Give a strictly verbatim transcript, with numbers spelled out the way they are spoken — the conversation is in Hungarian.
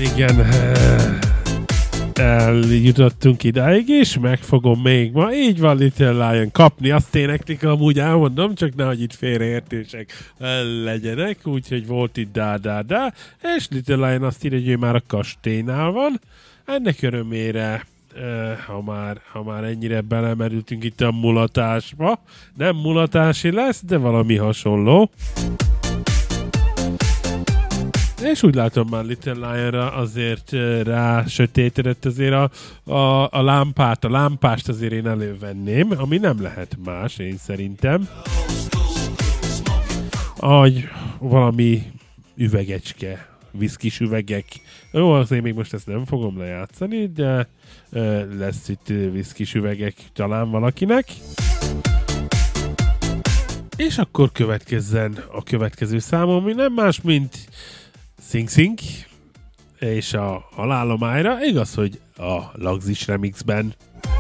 Igen, eljutottunk idáig, és megfogom még ma. Így van, Little Lion, kapni. Azt éneklik, amúgy elmondom, csak nehogy itt félreértések legyenek. Úgyhogy volt itt da-da-da, és Little Lion azt írja, hogy ő már a kastélynál van. Ennek örömére, ha már, ha már ennyire belemerültünk itt a mulatásba, nem mulatási lesz, de valami hasonló. És úgy látom már Little Lionra azért rá sötétedett azért a, a, a lámpát, a lámpást azért én elővenném, ami nem lehet más, én szerintem. Ahogy valami üvegecske, viszkis üvegek. Jó, azért még most ezt nem fogom lejátszani, de ö, lesz itt viszkis üvegek talán valakinek. És akkor következzen a következő számom, ami nem más, mint Sing Sing és a Halálomájra, igaz, hogy a Lagzis remixben.